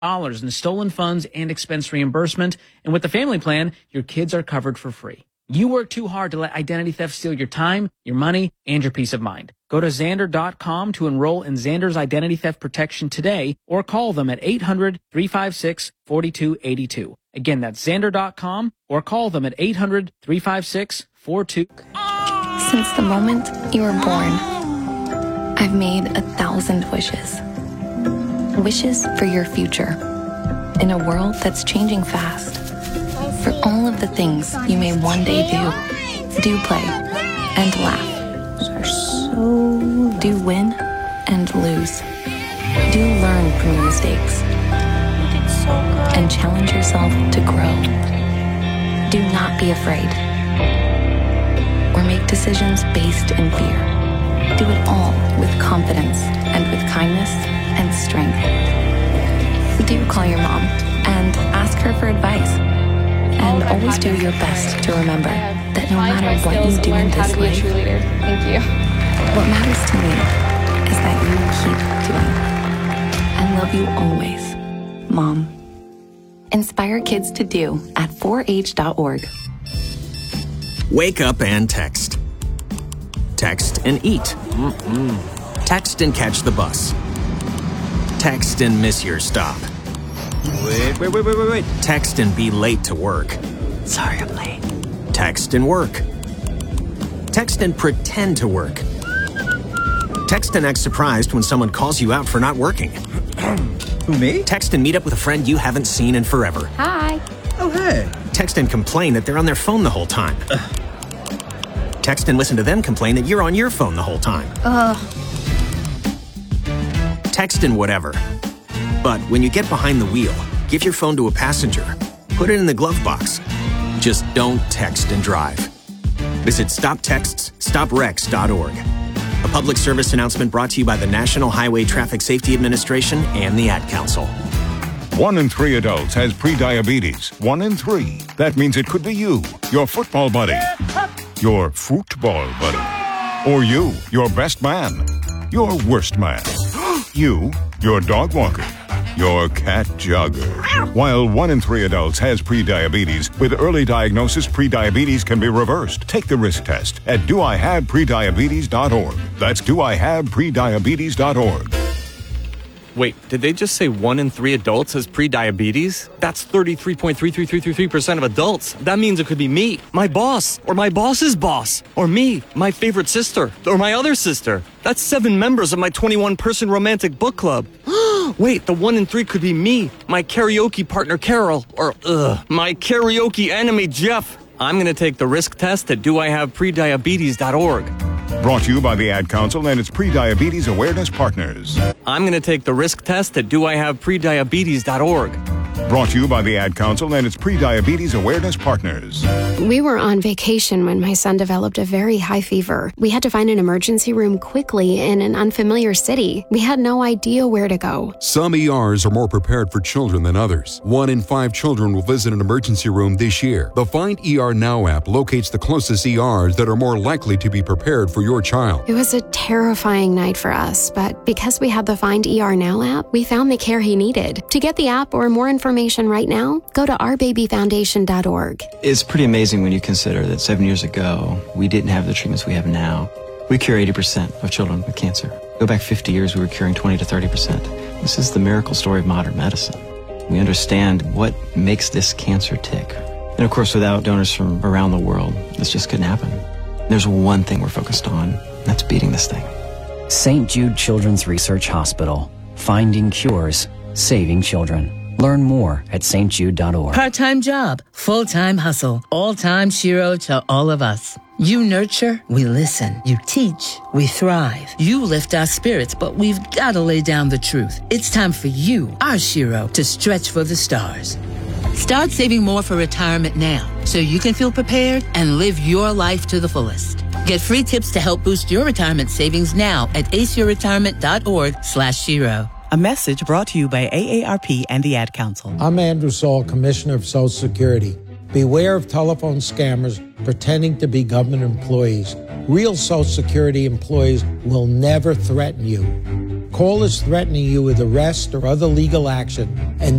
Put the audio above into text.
in stolen funds and expense reimbursement. And with the family plan, your kids are covered for free. You work too hard to let identity theft steal your time, your money, and your peace of mind. Go to Xandr.com to enroll in Xandr's identity theft protection today, or call them at 800-356-4282. Again, that's Xandr.com, or call them at 800-356-4282. Since the moment you were born, I've made 1,000 wishes. Wishes for your future. In a world that's changing fast. For all of the things you may one day do play and laugh. Do win and lose. Do learn from your mistakes. And challenge yourself to grow. Do not be afraid. Or make decisions based in fear. Do it all with confidence and with kindness and strength. Do call your mom and ask her for advice. And always do your best to remember that no matter what you do in this life, thank you. What matters to me is that you keep doing. I love you always, Mom. Inspire kids to do at 4h.org. Wake up and text. Text and eat. Text and catch the bus. Text and miss your stop. Wait. Text and be late to work. Sorry, I'm late. Text and work. Text and pretend to work. Text and act surprised when someone calls you out for not working. Who, me? Text and meet up with a friend you haven't seen in forever. Hi. Oh, hey. Text and complain that they're on their phone the whole time. Text and listen to them complain that you're on your phone the whole time. Text and whatever. But when you get behind the wheel, give your phone to a passenger. Put it in the glove box. Just don't text and drive. Visit StopTextsStopWrecks.org. A public service announcement brought to you by the National Highway Traffic Safety Administration and the Ad Council. 1 in 3 adults has prediabetes. 1 in 3. That means it could be you, your football buddy, your football buddy, or you, your best man, your worst man, you, your dog walker, your cat jogger. While 1 in 3 adults has prediabetes, with early diagnosis, prediabetes can be reversed. Take the risk test at doihaveprediabetes.org. That's doihaveprediabetes.org. Wait, did they just say 1 in 3 adults has prediabetes? That's 33.33333% of adults. That means it could be me, my boss, or my boss's boss, or me, my favorite sister, or my other sister. That's 7 members of my 21-person romantic book club. Wait, the 1 in 3 could be me, my karaoke partner Carol, or my karaoke enemy Jeff. I'm going to take the risk test at doihaveprediabetes.org. Brought to you by the Ad Council and its Prediabetes Awareness Partners. I'm going to take the risk test at doihaveprediabetes.org. Brought to you by the Ad Council and its Prediabetes Awareness Partners. We were on vacation when my son developed a very high fever. We had to find an emergency room quickly in an unfamiliar city. We had no idea where to go. Some ERs are more prepared for children than others. 1 in 5 children will visit an emergency room this year. The Find ER Now app locates the closest ERs that are more likely to be prepared for your child. It was a terrifying night for us, but because we had the Find ER Now app, we found the care he needed. To get the app or more information right now, go to ourbabyfoundation.org. It's pretty amazing when you consider that 7 years ago, we didn't have the treatments we have now. We cure 80% of children with cancer. Go back 50 years, we were curing 20 to 30%. This is the miracle story of modern medicine. We understand what makes this cancer tick. And of course, without donors from around the world, this just couldn't happen. There's one thing we're focused on, and that's beating this thing. St. Jude Children's Research Hospital. Finding cures, saving children. Learn more at stjude.org. Part-time job, full-time hustle, all-time Shiro to all of us. You nurture, we listen. You teach, we thrive. You lift our spirits, but we've got to lay down the truth. It's time for you, our Shiro, to stretch for the stars. Start saving more for retirement now so you can feel prepared and live your life to the fullest. Get free tips to help boost your retirement savings now at aceyourretirement.org/Shiro. A message brought to you by AARP and the Ad Council. I'm Andrew Saul, Commissioner of Social Security. Beware of telephone scammers pretending to be government employees. Real Social Security employees will never threaten you. Callers threatening you with arrest or other legal action and